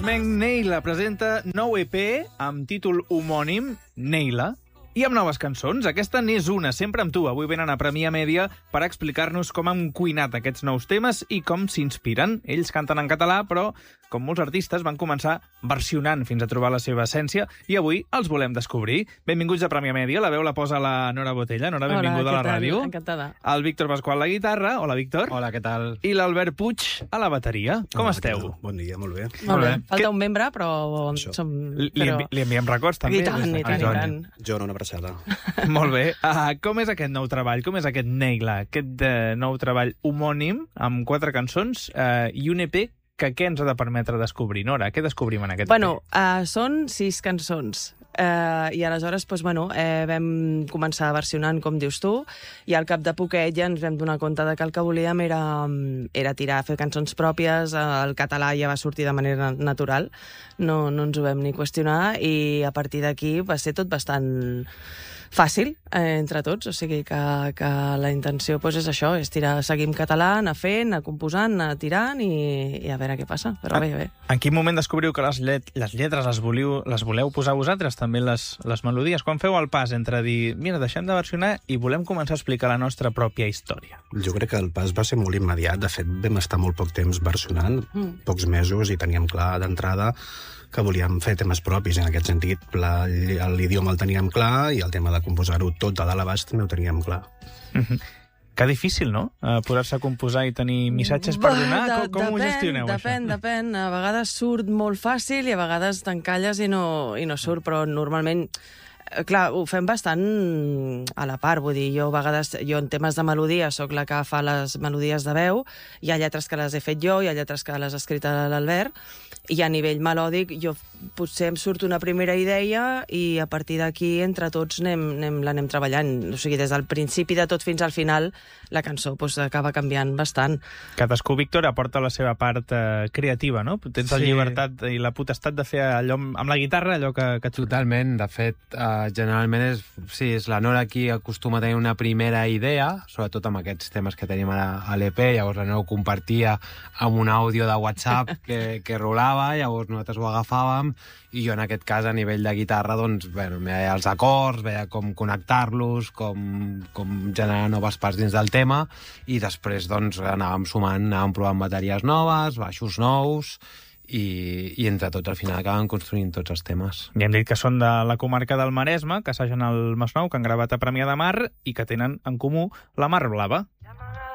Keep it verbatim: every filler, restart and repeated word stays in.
Basement Neila presenta nou E P amb títol homònim, Neila, i amb noves cançons. Aquesta n'és una, sempre amb tu. Avui venen a Premià Mèdia per explicar-nos com han cuinat aquests nous temes i com s'inspiren. Ells canten en català, però, com molts artistes, van començar versionant fins a trobar la seva essència i avui els volem descobrir. Benvinguts a Premià Mèdia. La veu la posa la Nora Botella. Nora, benvinguda Hola, a la ràdio. Encantada. El Víctor Pasqual, la guitarra. Hola, Víctor. Hola, què tal? I l'Albert Puig, a la bateria. Com Hola, esteu? Bon dia, molt bé. Molt bé. bé. Falta Que- un membre, però... Això. Som... Li, li, però... envi li enviem records, també. I tant, des i tant, d'aquí. i tant. Joan, una abraçada. Molt bé. Uh, com és aquest nou treball? Com és aquest Neila? Aquest uh, nou treball homònim amb quatre cançons uh, i un E P que què ens ha de permetre descobrir? Nora, què descobrim en aquest Bueno, E P? uh, són sis cançons. Uh, I aleshores, doncs, bueno, eh, vam començar versionant, com dius tu, i al cap de poquet ja ens vam donar compte de que el que volíem era, era tirar a fer cançons pròpies. El català ja va sortir de manera natural, no, no ens ho vam ni qüestionar, i a partir d'aquí va ser tot bastant fàcil, eh, entre tots, o sigui que, que la intenció doncs, és això, és tirar, seguir en català, anar fent, anar composant, anar tirant i, i a veure què passa, però bé, bé. En quin moment descobriu que les, llet les lletres les voleu, les voleu posar vosaltres, també les, les melodies? Quan feu el pas entre dir, mira, deixem de versionar i volem començar a explicar la nostra pròpia història? Jo crec que el pas va ser molt immediat. De fet, vam estar molt poc temps versionant, Mm. pocs mesos, i teníem clar d'entrada que volíem fer temes propis. En aquest sentit, la- l'idioma el teníem clar i el tema de composar-ho tot de dalt a baix també ho teníem clar. Mhm. Que difícil, no? Uh, Posar-se a composar i tenir missatges per donar. De- Com, com ho depèn, gestioneu, depèn, això? Depèn, A vegades surt molt fàcil i a vegades t'encalles i no, i no surt, però normalment... eh, Clar, ho fem bastant a la part, vull dir, jo a vegades, jo en temes de melodia sóc la que fa les melodies de veu, hi ha lletres que les he fet jo, hi ha lletres que les ha escrit l'Albert, i a nivell melòdic jo potser em surt una primera idea i a partir d'aquí entre tots anem, anem, l'anem treballant. O sigui, des del principi de tot fins al final la cançó doncs, acaba canviant bastant. Cadascú, Víctor, aporta la seva part eh, creativa, no? Tens la Sí. llibertat i la potestat de fer allò amb, amb la guitarra, allò que, que tu... Totalment. De fet, uh, generalment és, sí, és la Nora qui acostuma a tenir una primera idea, sobretot amb aquests temes que tenim ara a l'E P, llavors la Nora ho compartia amb un àudio de WhatsApp que, que rolava, llavors nosaltres ho agafàvem, i jo en aquest cas a nivell de guitarra doncs, bueno, veia els acords, veia com connectar-los, com, com generar noves parts dins del tema, i després doncs anàvem sumant, anàvem provant bateries noves, baixos nous, i, i entre tots al final acabem construint tots els temes. Ja hem dit que són de la comarca del Maresme, que assagen al Masnou, que han gravat a Premià de Mar i que tenen en comú la Mar Blava. Llamarada